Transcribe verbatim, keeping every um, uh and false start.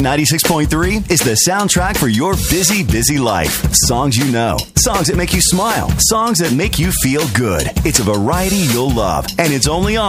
ninety-six point three is the soundtrack for your busy, busy life. Songs you know, songs that make you smile, songs that make you feel good. It's a variety you'll love, and it's only on